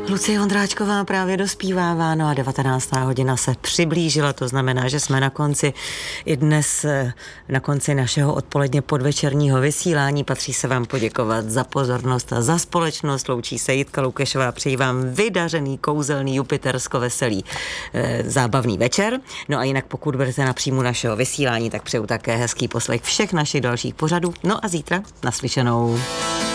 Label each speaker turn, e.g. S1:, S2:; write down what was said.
S1: Lucie Vondráčková právě dospívává, no a 19. hodina se přiblížila, to znamená, že jsme na konci i dnes, na konci našeho odpoledně podvečerního vysílání. Patří se vám poděkovat za pozornost a za společnost. Loučí se Jitka Lukešová, přeji vám vydařený, kouzelný, jupitersko-veselý zábavný večer. No a jinak pokud budete na příjmu našeho vysílání, tak přeju také hezký poslech všech našich dalších pořadů. No a zítra naslyšenou.